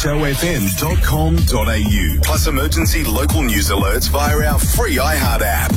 7HOFM.com.au. Plus emergency local news alerts via our free iHeart app.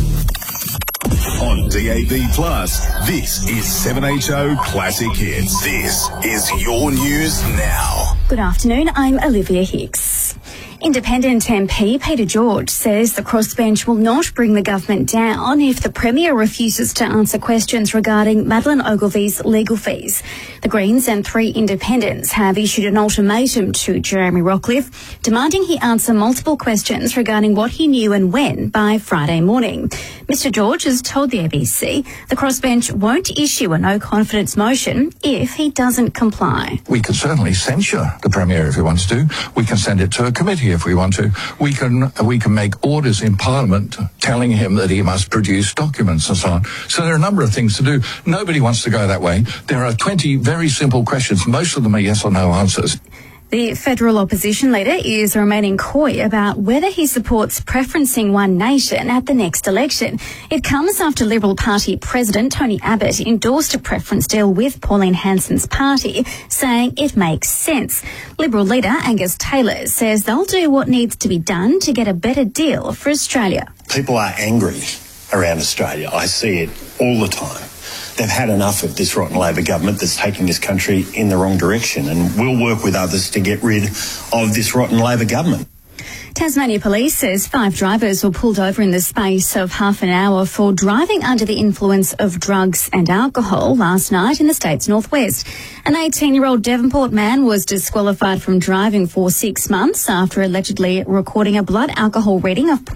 On DAB+, this is 7HO Classic Hits. This is your news now. Good afternoon, I'm Olivia Hicks. Independent MP Peter George says the crossbench will not bring the government down if the Premier refuses to answer questions regarding Madeleine Ogilvy's legal fees. The Greens and 3 independents have issued an ultimatum to Jeremy Rockliff, demanding he answer multiple questions regarding what he knew and when by Friday morning. Mr George has told the ABC the crossbench won't issue a no-confidence motion if he doesn't comply. We can certainly censure the Premier if he wants to. We can send it to a committee if we want to. We can make orders in Parliament telling him that he must produce documents and so on. So there are a number of things to do. Nobody wants to go that way. There are 20 very simple questions. Most of them are yes or no answers. The federal opposition leader is remaining coy about whether he supports preferencing one nation at the next election. It comes after Liberal Party President Tony Abbott endorsed a preference deal with Pauline Hanson's party, saying it makes sense. Liberal leader Angus Taylor says they'll do what needs to be done to get a better deal for Australia. People are angry around Australia. I see it all the time. They've had enough of this rotten Labor government that's taking this country in the wrong direction, and we'll work with others to get rid of this rotten Labor government. Tasmania Police says 5 drivers were pulled over in the space of half an hour for driving under the influence of drugs and alcohol last night in the state's northwest. An 18-year-old Devonport man was disqualified from driving for 6 months after allegedly recording a blood alcohol reading of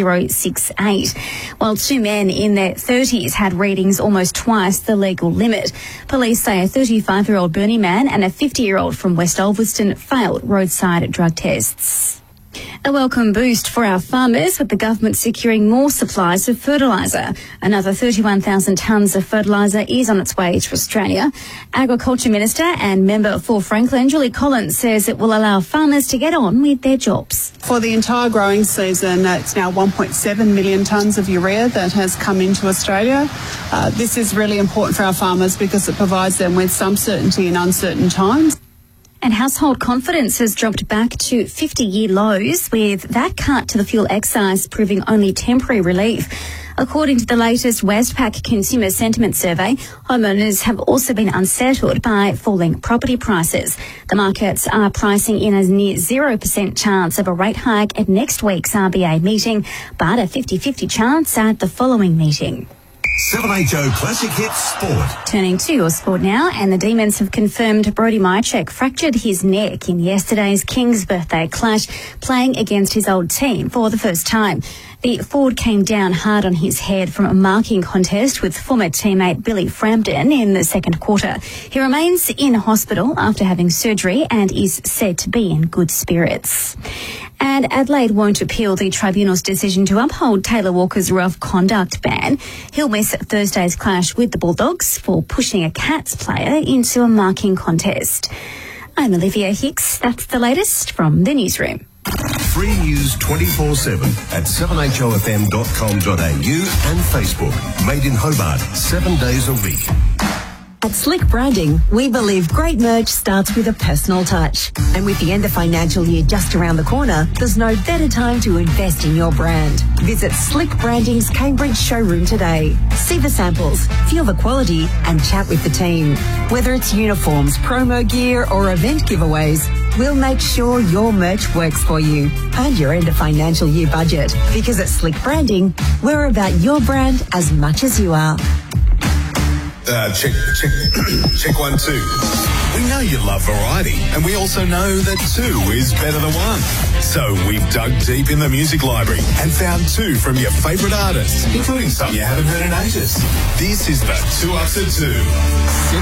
0.068, while 2 men in their 30s had readings almost twice the legal limit. Police say a 35-year-old Burnie man and a 50-year-old from West Ulverston failed roadside drug tests. A welcome boost for our farmers, with the government securing more supplies of fertiliser. Another 31,000 tonnes of fertiliser is on its way to Australia. Agriculture Minister and member for Franklin, Julie Collins, says it will allow farmers to get on with their jobs. For the entire growing season, it's now 1.7 million tonnes of urea that has come into Australia. This is really important for our farmers because it provides them with some certainty in uncertain times. And household confidence has dropped back to 50-year lows, with that cut to the fuel excise proving only temporary relief. According to the latest Westpac Consumer Sentiment Survey, homeowners have also been unsettled by falling property prices. The markets are pricing in a near 0% chance of a rate hike at next week's RBA meeting, but a 50-50 chance at the following meeting. 7HO Classic Hits Sport. Turning to your sport now, and the Demons have confirmed Brody Mychek fractured his neck in yesterday's King's birthday clash, playing against his old team for the first time. The forward came down hard on his head from a marking contest with former teammate Billy Frampton in the second quarter. He remains in hospital after having surgery and is said to be in good spirits. And Adelaide won't appeal the tribunal's decision to uphold Taylor Walker's rough conduct ban. He'll miss Thursday's clash with the Bulldogs for pushing a Cats player into a marking contest. I'm Olivia Hicks. That's the latest from the newsroom. Free news 24/7 at 7HOFM.com.au and Facebook. Made in Hobart, 7 days a week. At Slick Branding, we believe great merch starts with a personal touch. And with the end of financial year just around the corner, there's no better time to invest in your brand. Visit Slick Branding's Cambridge showroom today. See the samples, feel the quality, and chat with the team. Whether it's uniforms, promo gear, or event giveaways, we'll make sure your merch works for you and your end of financial year budget. Because at Slick Branding, we're about your brand as much as you are. Check 1, 2. We know you love variety, and we also know that 2 is better than 1. So we've dug deep in the music library and found 2 from your favourite artists, including some you haven't heard in ages. This is the 2 Up to 2.